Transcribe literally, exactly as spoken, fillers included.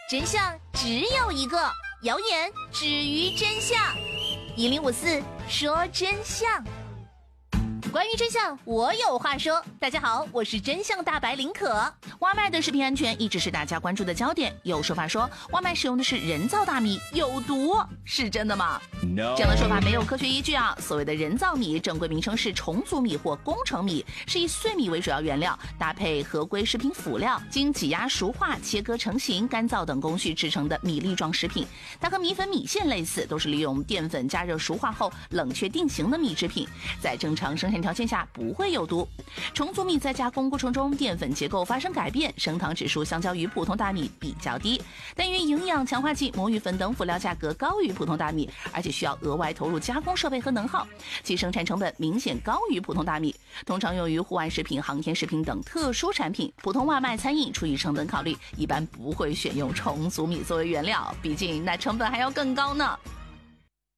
真相只有一个，谣言止于真相。一零五四说真相。关于真相，我有话说。大家好，我是真相大白林可。外卖的食品安全一直是大家关注的焦点。有说法说，外卖使用的是人造大米，有毒，是真的吗？ No. 这样的说法没有科学依据啊。所谓的人造米，正规名称是重组米或工程米，是以碎米为主要原料，搭配合规食品辅料，经挤压、熟化、切割成型、干燥等工序制成的米粒状食品。它和米粉、米线类似，都是利用淀粉加热熟化后冷却定型的米制品，在正常生产条件下不会有毒。重组米在加工过程中淀粉结构发生改变，升糖指数相较于普通大米比较低，但因营养强化剂、魔芋粉等辅料价格高于普通大米，而且需要额外投入加工设备和能耗，其生产成本明显高于普通大米，通常用于户外食品、航天食品等特殊产品。普通外卖餐饮出于成本考虑，一般不会选用重组米作为原料，毕竟那成本还要更高呢。